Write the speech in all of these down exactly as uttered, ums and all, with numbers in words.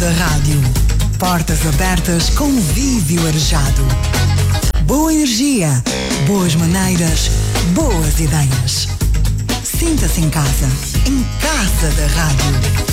da rádio. Portas abertas, convívio arejado. Boa energia, boas maneiras, boas ideias. Sinta-se em casa, em casa da rádio.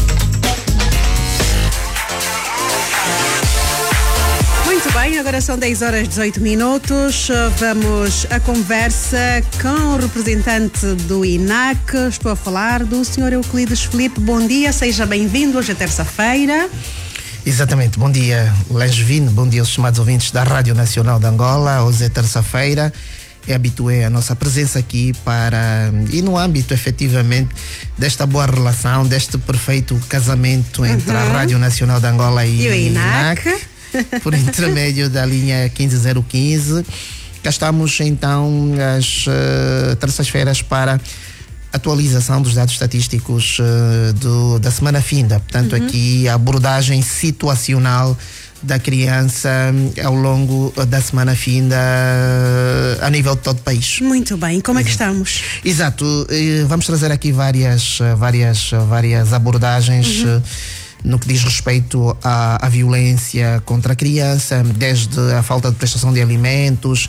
Muito bem, agora são dez horas e dezoito minutos. Vamos à conversa com o representante do I N A C. Estou a falar do senhor Euclides Filipe. Bom dia, seja bem-vindo. Hoje é terça-feira. Exatamente, bom dia, Lesvin, bom dia aos chamados ouvintes da Rádio Nacional de Angola. Hoje é terça-feira, é habitué a nossa presença aqui para, e no âmbito efetivamente desta boa relação, deste perfeito casamento entre uhum. a Rádio Nacional de Angola e, e o I N A C, por intermédio da linha quinze zero quinze. Cá estamos então às uh, terças-feiras para atualização dos dados estatísticos uh, do, da semana finda. Portanto, uhum. aqui a abordagem situacional da criança ao longo da semana finda uh, a nível de todo o país. Muito bem, como é que estamos? Exato, uh, vamos trazer aqui várias, uh, várias, uh, várias abordagens uhum. uh, no que diz respeito à, à violência contra a criança, desde a falta de prestação de alimentos,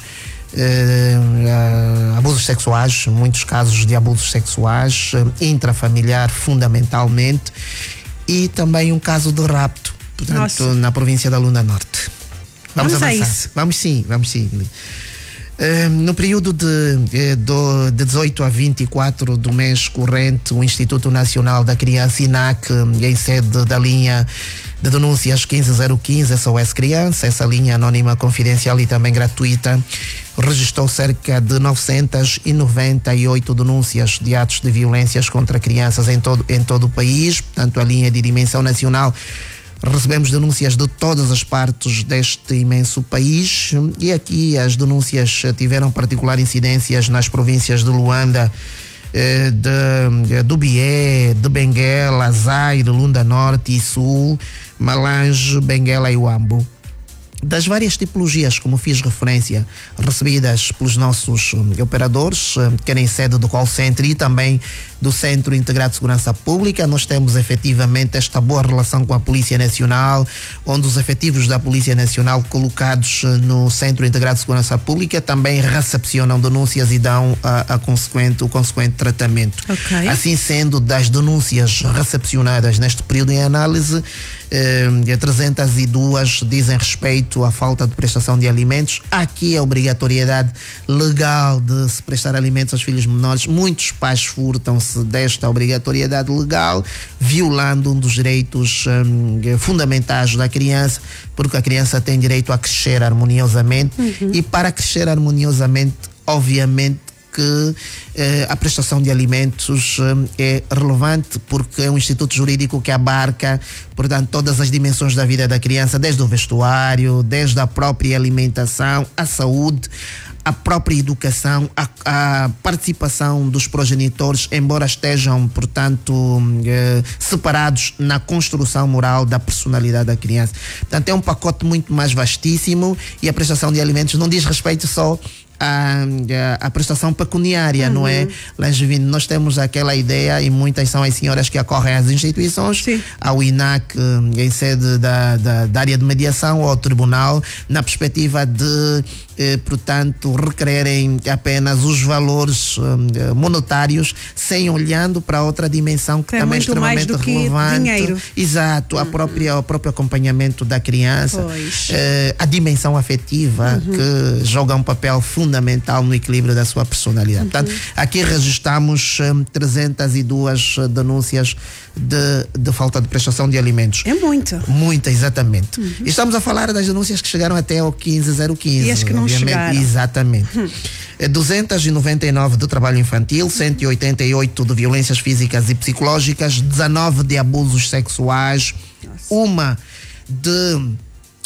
Uh, uh, abusos sexuais, muitos casos de abusos sexuais, uh, intrafamiliar fundamentalmente, e também um caso de rapto, portanto, Nossa. na província da Lunda Norte. Vamos, vamos avançar. A isso. Vamos sim, vamos sim. Uh, no período de, de, de dezoito a vinte e quatro do mês corrente, o Instituto Nacional da Criança, I N A C, em sede da linha de denúncias quinze zero quinze, S O S Criança, essa linha anónima, confidencial e também gratuita, registrou cerca de novecentas e noventa e oito denúncias de atos de violências contra crianças em todo, em todo o país. Portanto, a linha de dimensão nacional. Recebemos denúncias de todas as partes deste imenso país, e aqui as denúncias tiveram particular incidências nas províncias de Luanda, de, do Bié, de Benguela, Zaire, Lunda Norte e Sul, Malange, Benguela e Uambo. Das várias tipologias, como fiz referência, recebidas pelos nossos operadores, quer em sede do call center e também do Centro Integrado de Segurança Pública, nós temos efetivamente esta boa relação com a Polícia Nacional, onde os efetivos da Polícia Nacional colocados no Centro Integrado de Segurança Pública também recepcionam denúncias e dão a, a consequente, o consequente tratamento. Okay. Assim sendo, das denúncias recepcionadas neste período em análise, eh, trezentas e duas dizem respeito à falta de prestação de alimentos. Aqui a obrigatoriedade legal de se prestar alimentos aos filhos menores. Muitos pais furtam-se desta obrigatoriedade legal, violando um dos direitos hum, fundamentais da criança, porque a criança tem direito a crescer harmoniosamente uhum. e para crescer harmoniosamente, obviamente, que eh, a prestação de alimentos eh, é relevante, porque é um instituto jurídico que abarca, portanto, todas as dimensões da vida da criança, desde o vestuário, desde a própria alimentação, a saúde, a própria educação, a, a participação dos progenitores, embora estejam, portanto, eh, separados na construção moral da personalidade da criança. Portanto, é um pacote muito mais vastíssimo, e a prestação de alimentos não diz respeito só A, a, a prestação pecuniária, uhum. não é? Langevino, nós temos aquela ideia, e muitas são as senhoras que acorrem às instituições, Sim. ao I N A C, em sede da, da, da área de mediação, ou ao tribunal, na perspectiva de, eh, portanto, requererem apenas os valores eh, monetários, sem olhando para outra dimensão que é também é extremamente relevante. Dinheiro. Exato, uhum. a própria, o próprio acompanhamento da criança, eh, a dimensão afetiva, uhum. que joga um papel fundamental fundamental no equilíbrio da sua personalidade. Uhum. Portanto, aqui registramos um, trezentas e duas denúncias de, de falta de prestação de alimentos. É muito. Muita, exatamente. Uhum. Estamos a falar das denúncias que chegaram até ao quinze zero quinze. E as que não obviamente. chegaram. Exatamente. Uhum. duzentas e noventa e nove de trabalho infantil, cento e oitenta e oito de violências físicas e psicológicas, dezanove de abusos sexuais, Nossa. uma de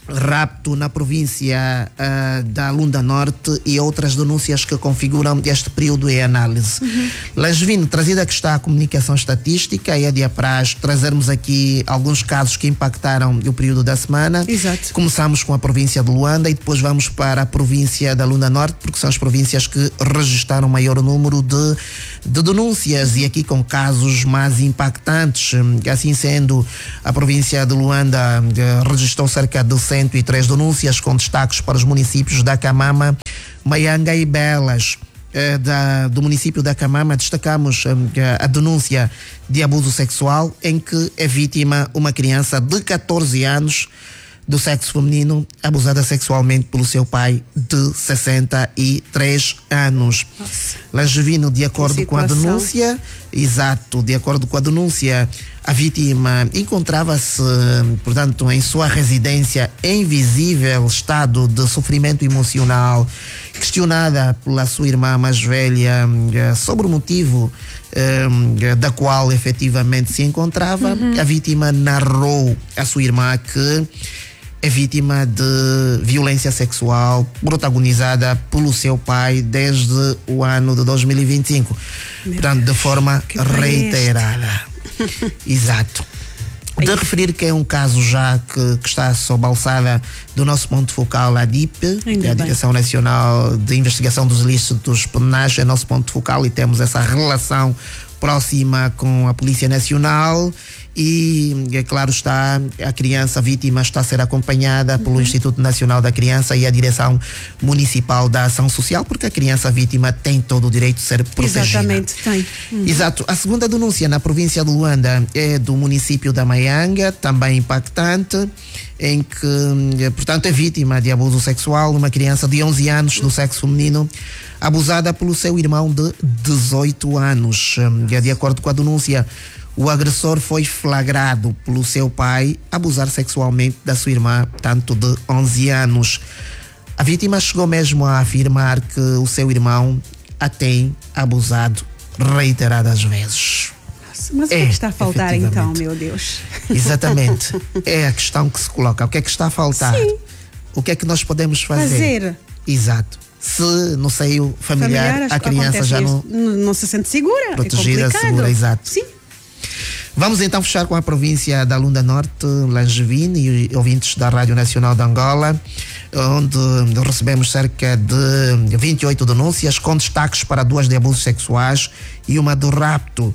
rapto na província uh, da Lunda Norte e outras denúncias que configuram este período em análise. Uhum. Langevino, trazida que está a comunicação estatística, é de apraz trazermos aqui alguns casos que impactaram o período da semana. Exato. Começamos com a província de Luanda e depois vamos para a província da Lunda Norte, porque são as províncias que registraram maior número de, de denúncias e aqui com casos mais impactantes. Assim sendo, a província de Luanda uh, registrou cerca de cento e três denúncias, com destaques para os municípios da Camama, Maianga e Belas. Eh, da, do município da Camama, destacamos eh, a denúncia de abuso sexual, em que é vítima uma criança de catorze anos do sexo feminino, abusada sexualmente pelo seu pai de sessenta e três anos. Langevino, de acordo com a denúncia, exato, de acordo com a denúncia, a vítima encontrava-se, portanto, em sua residência em visível estado de sofrimento emocional. Questionada pela sua irmã mais velha sobre o motivo eh, da qual efetivamente se encontrava, uhum. a vítima narrou à sua irmã que é vítima de violência sexual protagonizada pelo seu pai desde o ano de dois mil e vinte e cinco. Meu Portanto, Deus, de forma reiterada. Exato. De referir que é um caso já que, que está sob a alçada do nosso ponto focal, a D I P, que é a Direção Nacional de Investigação dos Ilícitos Penais, é nosso ponto focal e temos essa relação próxima com a Polícia Nacional. E, é claro, está a criança a vítima está a ser acompanhada uhum. pelo Instituto Nacional da Criança e a Direção Municipal da Ação Social, porque a criança vítima tem todo o direito de ser protegida. Exatamente, tem. Uhum. Exato. A segunda denúncia na província de Luanda é do município da Maianga, também impactante, em que, portanto, é vítima de abuso sexual uma criança de onze anos do sexo feminino, abusada pelo seu irmão de dezoito anos. De acordo com a denúncia, o agressor foi flagrado pelo seu pai abusar sexualmente da sua irmã, tanto de onze anos. A vítima chegou mesmo a afirmar que o seu irmão a tem abusado reiteradas vezes. Nossa, mas o que é que está a faltar então, meu Deus? Exatamente. É a questão que se coloca. O que é que está a faltar? Sim. O que é que nós podemos fazer? Fazer. Exato. Se no seio familiar, familiar a criança já não, não se sente segura, protegida, é segura, exato. Sim. Vamos então fechar com a província da Lunda Norte, Langevino e ouvintes da Rádio Nacional de Angola, onde recebemos cerca de vinte e oito denúncias, com destaques para duas de abusos sexuais e uma do rapto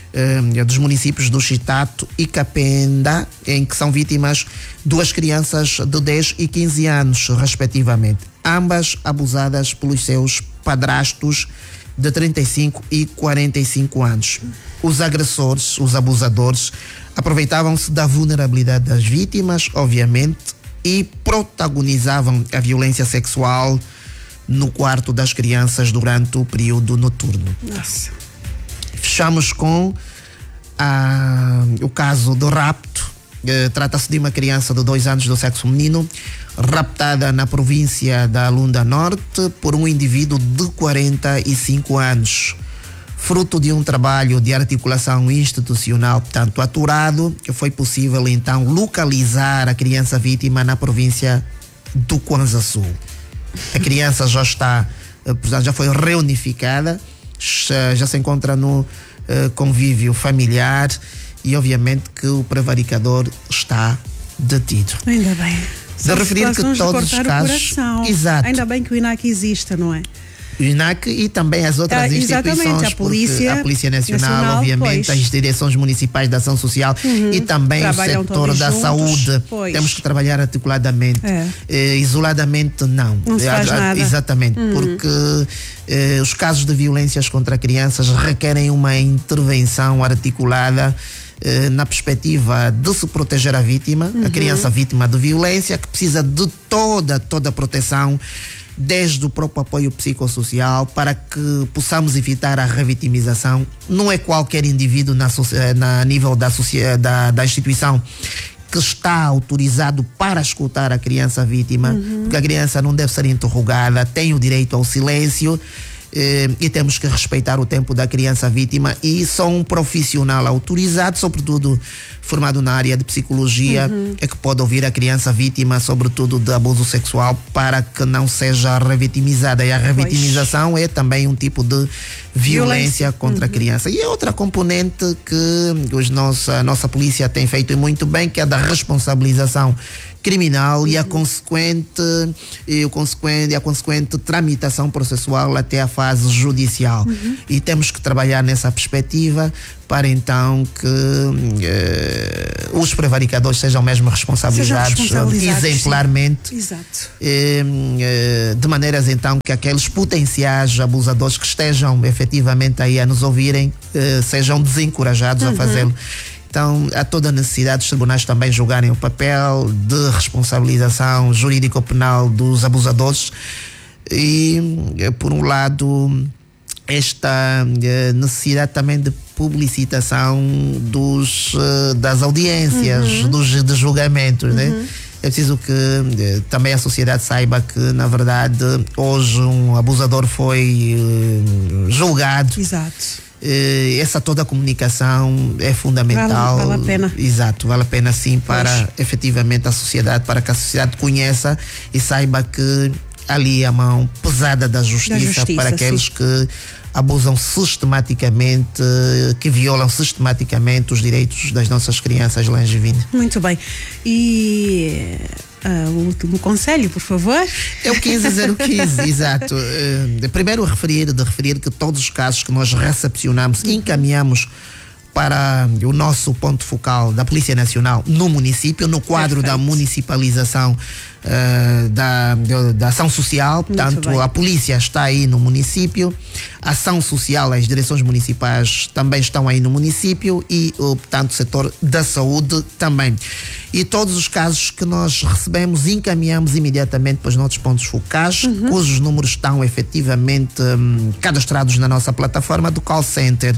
eh, dos municípios do Chitato e Capenda, em que são vítimas duas crianças de dez e quinze anos, respectivamente, ambas abusadas pelos seus padrastos de trinta e cinco e quarenta e cinco anos. Os agressores, os abusadores, aproveitavam-se da vulnerabilidade das vítimas, obviamente, e protagonizavam a violência sexual no quarto das crianças durante o período noturno. Nossa. Fechamos com ah, o caso do rapto. Eh, trata-se de uma criança de dois anos do sexo feminino, raptada na província da Lunda Norte por um indivíduo de quarenta e cinco anos. Fruto de um trabalho de articulação institucional, portanto, aturado, foi possível então localizar a criança vítima na província do Kwanza Sul. A criança já está, portanto, já foi reunificada, já, já se encontra no uh, convívio familiar e obviamente que o prevaricador está detido. Ainda bem. De referir que todos os casos, exato. Ainda bem que o I N A C existe, não é? O I N A C e também as outras ah, instituições, a Polícia, a Polícia Nacional, Nacional obviamente, pois. As direções municipais da ação social uhum. e também Trabalham o setor da juntos, saúde. Pois. Temos que trabalhar articuladamente. É. Eh, isoladamente, não. Não se faz eh, nada. Exatamente, uhum. porque eh, os casos de violências contra crianças requerem uma intervenção articulada eh, na perspectiva de se proteger a vítima, uhum. a criança vítima de violência, que precisa de toda, toda a proteção, desde o próprio apoio psicossocial, para que possamos evitar a revitimização. Não é qualquer indivíduo na, na nível da, da, da instituição que está autorizado para escutar a criança vítima, uhum. porque a criança não deve ser interrogada, tem o direito ao silêncio eh, e temos que respeitar o tempo da criança vítima, e só um profissional autorizado, sobretudo formado na área de psicologia, uhum. é que pode ouvir a criança vítima, sobretudo de abuso sexual, para que não seja revitimizada. E a revitimização pois. é também um tipo de violência, violência. contra uhum. a criança. E é outra componente que os nossa, a nossa polícia tem feito muito bem, que é a da responsabilização criminal uhum. e a consequente e o consequente a consequente tramitação processual até a fase judicial. Uhum. E temos que trabalhar nessa perspectiva para então que eh, os prevaricadores sejam mesmo responsabilizados, sejam responsabilizados exemplarmente. Exato. Eh, eh, de maneiras então que aqueles potenciais abusadores que estejam efetivamente aí a nos ouvirem eh, sejam desencorajados uhum. a fazê-lo. Então, há toda a necessidade dos tribunais também julgarem o papel de responsabilização jurídico-penal dos abusadores e, por um lado, esta necessidade também de publicitação dos, das audiências, uhum. dos de julgamentos, uhum. né? É preciso que eh, também a sociedade saiba que, na verdade, hoje um abusador foi eh, julgado. Exato. Eh, essa toda a comunicação é fundamental. Vale, vale a pena. Exato, vale a pena sim para pois. efetivamente a sociedade, para que a sociedade conheça e saiba que ali a mão pesada da justiça, da justiça para aqueles sim. que abusam sistematicamente, que violam sistematicamente os direitos das nossas crianças Langevine. Muito bem. E uh, o último conselho, por favor. Eu quis dizer o que quis, exato. Uh, primeiro referir, de referir que todos os casos que nós recepcionamos e encaminhamos para o nosso ponto focal da Polícia Nacional no município, no quadro Perfeito. da municipalização uh, da, da, da ação social. Portanto, a polícia está aí no município, a ação social, as direções municipais também estão aí no município e, uh, portanto, o setor da saúde também. E todos os casos que nós recebemos, encaminhamos imediatamente para os nossos pontos focais, uhum. cujos números estão efetivamente um, cadastrados na nossa plataforma do call center.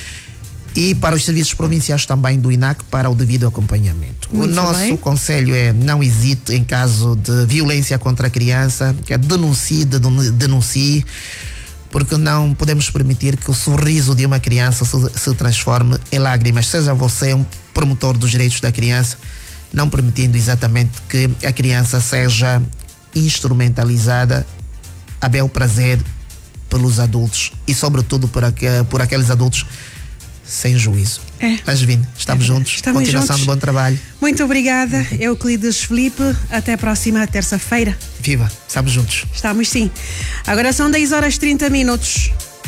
E para os serviços provinciais também do I N A C para o devido acompanhamento. Muito o nosso bem. conselho é: não hesite em caso de violência contra a criança, que é denuncie, denuncie, porque não podemos permitir que o sorriso de uma criança se, se transforme em lágrimas. Seja você um promotor dos direitos da criança, não permitindo exatamente que a criança seja instrumentalizada a bel prazer pelos adultos e sobretudo por, aqu por aqueles adultos sem juízo. É. Langevine, estamos é. juntos. Estamos Continuação juntos. de bom trabalho. Muito obrigada, uhum. Euclides Felipe. Até a próxima terça-feira. Viva, estamos juntos. Estamos sim. Agora são dez horas e trinta minutos.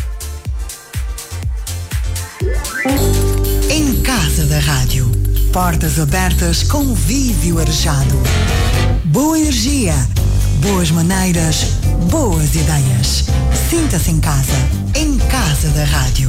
Em casa da rádio. Portas abertas com Vívio Arejado. Boa energia, boas maneiras, boas ideias. Sinta-se em casa. Em casa da rádio.